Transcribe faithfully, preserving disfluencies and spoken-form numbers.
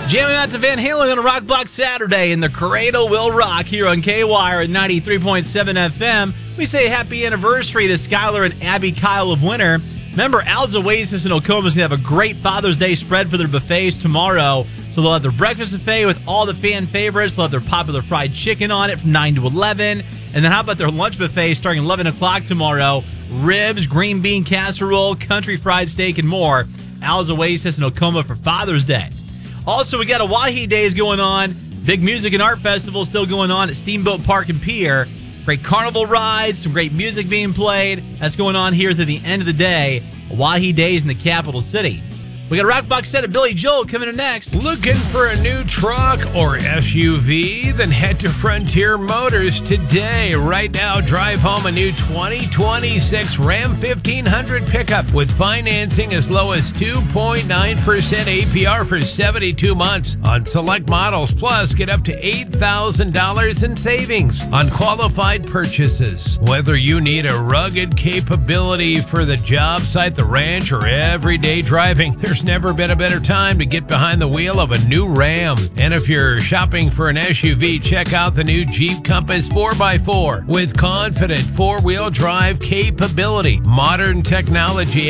Jamming out to Van Halen on a Rock Block Saturday, and the Cradle Will Rock here on K Y R at ninety-three point seven F M. We say happy anniversary to Skylar and Abby Kyle of Winter. Remember, Al's Oasis and Oklahoma's going to have a great Father's Day spread for their buffets tomorrow. So they'll have their breakfast buffet with all the fan favorites. They'll have their popular fried chicken on it from nine to eleven. And then how about their lunch buffet starting eleven o'clock tomorrow? Ribs, green bean casserole, country fried steak, and more. Al's Oasis and Oklahoma for Father's Day. Also, we got Hawaii Days going on. Big music and art festival still going on at Steamboat Park and Pier. Great carnival rides, some great music being played. That's going on here through the end of the day. Hawaii Days in the capital city. We got a Rock Box set of Billy Joel coming in next. Looking for a new truck or S U V? Then head to Frontier Motors today. Right now, drive home a new twenty twenty-six Ram fifteen hundred pickup with financing as low as two point nine percent A P R for seventy-two months on select models. Plus, get up to eight thousand dollars in savings on qualified purchases. Whether you need a rugged capability for the job site, the ranch, or everyday driving, there's There's never been a better time to get behind the wheel of a new Ram. And if you're shopping for an S U V, check out the new Jeep Compass four by four with confident four-wheel drive capability, modern technology,